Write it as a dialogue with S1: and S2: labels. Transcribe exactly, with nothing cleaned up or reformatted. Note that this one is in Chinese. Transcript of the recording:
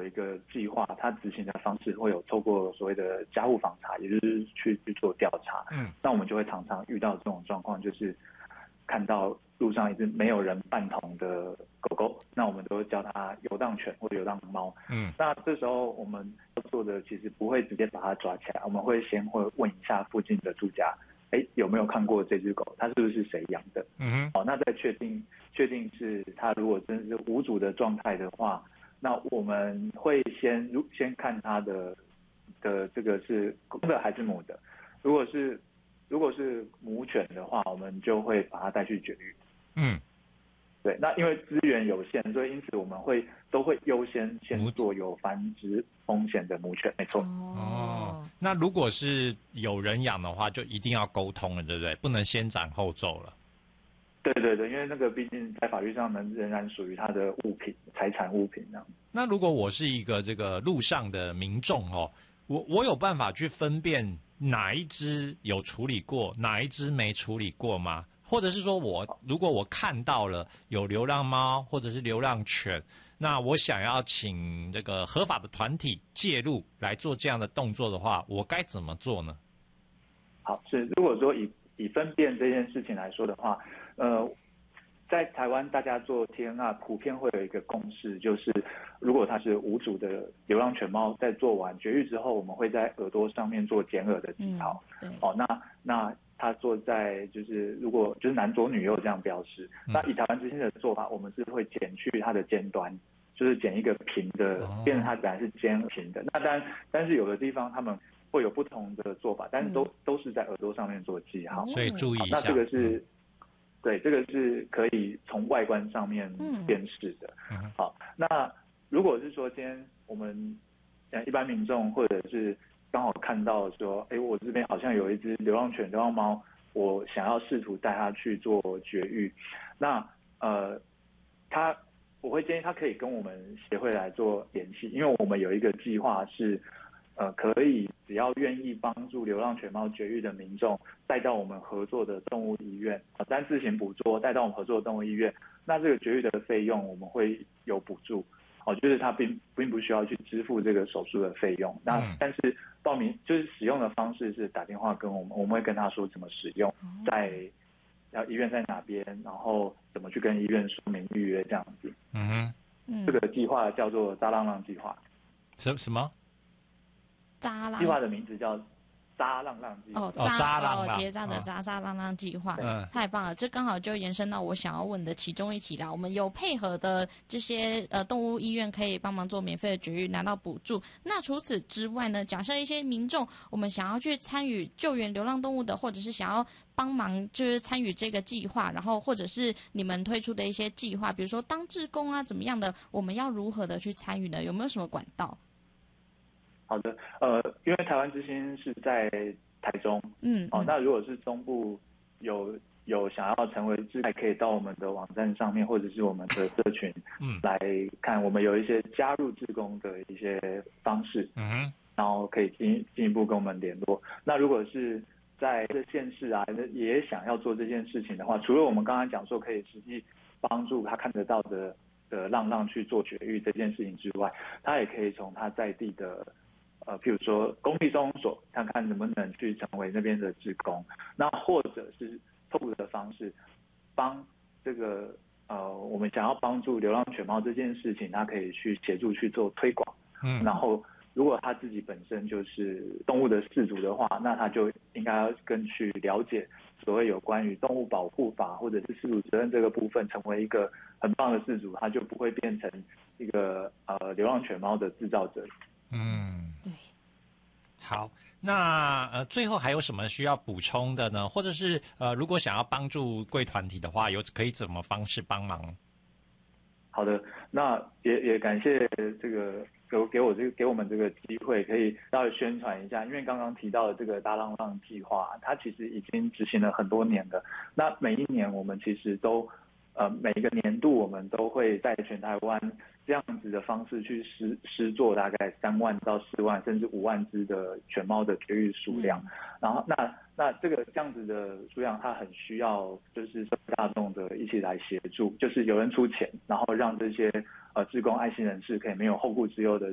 S1: 一个计划，它执行的方式会有透过所谓的家户访查，也就是去去做调查。嗯，那我们就会常常遇到这种状况，就是看到路上一只没有人伴同的狗狗，那我们都叫它游荡犬或者游荡猫。嗯，那这时候我们要做的其实不会直接把它抓起来，我们会先会问一下附近的住家，哎，有没有看过这只狗？它是不是谁养的？嗯，好，那再确定确定是它如果真是无主的状态的话，那我们会先如先看它的的这个是公的还是母的。如果是如果是母犬的话，我们就会把它带去绝育。嗯，对，那因为资源有限，所以因此我们会都会优先先做有繁殖风险的母犬，没错。
S2: 哦，那如果是有人养的话，就一定要沟通了，对不对？不能先斩后奏了。
S1: 对对对，因为那个毕竟在法律上呢，仍然属于他的物品、财产物品这样。
S2: 那如果我是一个这个路上的民众哦，我我有办法去分辨哪一只有处理过，哪一只没处理过吗？或者是说我如果我看到了有流浪猫或者是流浪犬，那我想要请这个合法的团体介入来做这样的动作的话，我该怎么做呢？
S1: 好，是如果说以以分辨这件事情来说的话，呃，在台湾大家做 T N R 普遍会有一个共识，就是如果它是无主的流浪犬猫，在做完绝育之后，我们会在耳朵上面做剪耳的记号。嗯，哦，那那它做在就是如果就是男左女右这样标示，嗯，那以台湾之星的做法，我们是会剪去它的尖端，就是剪一个平的，哦，变成它本来是尖平的。那当然，但是有的地方他们会有不同的做法，但是都、嗯、都是在耳朵上面做记号，
S2: 所以注意一下。
S1: 那这个是，对，这个是可以从外观上面辨识的。嗯、好，那如果是说今天我们一般民众或者是刚好看到说，哎，我这边好像有一只流浪犬、流浪猫，我想要试图带它去做绝育，那呃，他我会建议他可以跟我们协会来做联系，因为我们有一个计划是。呃，可以只要愿意帮助流浪犬猫绝育的民众带到我们合作的动物医院，啊，单自行捕捉带到我们合作的动物医院，那这个绝育的费用我们会有补助，哦，就是他并并不需要去支付这个手术的费用。那、嗯、但是报名就是使用的方式是打电话跟我们，我们会跟他说怎么使用，在然后医院在哪边，然后怎么去跟医院说明预约这样子。嗯哼，这个计划叫做扎浪浪计划。
S2: 什什么？
S3: 扎浪
S1: 计划的名字叫扎浪浪计划。
S3: 哦，扎浪浪，结扎的扎扎浪浪计划，嗯，太棒了！这刚好就延伸到我想要问的其中一题啦。我们有配合的这些呃动物医院可以帮忙做免费的绝育，拿到补助。那除此之外呢？假设一些民众我们想要去参与救援流浪动物的，或者是想要帮忙就是参与这个计划，然后或者是你们推出的一些计划，比如说当志工啊怎么样的，我们要如何的去参与呢？有没有什么管道？
S1: 好的，呃，因为台湾之星是在台中，嗯，哦，那如果是中部有有想要成为志工，可以到我们的网站上面，或者是我们的社群，嗯，来看我们有一些加入志工的一些方式，嗯，然后可以进进一步跟我们联络。那如果是在这县市啊，也想要做这件事情的话，除了我们刚刚讲说可以实际帮助他看得到的的浪浪去做绝育这件事情之外，他也可以从他在地的。呃，譬如说公立收容所，看看能不能去成为那边的志工，那或者是透过的方式，帮这个呃，我们想要帮助流浪犬猫这件事情，他可以去协助去做推广。嗯，然后如果他自己本身就是动物的饲主的话，那他就应该要更去了解所谓有关于动物保护法或者是饲主责任这个部分，成为一个很棒的饲主，他就不会变成一个呃流浪犬猫的制造者。
S2: 嗯，对，好，那呃，最后还有什么需要补充的呢？或者是呃，如果想要帮助贵团体的话，有可以怎么方式帮忙？
S1: 好的，那也也感谢这个给给我这个给我们这个机会，可以稍微宣传一下。因为刚刚提到的这个大浪浪计划，它其实已经执行了很多年了。那每一年我们其实都呃每一个年度我们都会在全台湾。这样子的方式去施施作大概三万到四万甚至五万只的犬猫的绝育数量，嗯、然后那那这个这样子的数量，它很需要就是社会大众的一起来协助，就是有人出钱，然后让这些呃志工爱心人士可以没有后顾之忧的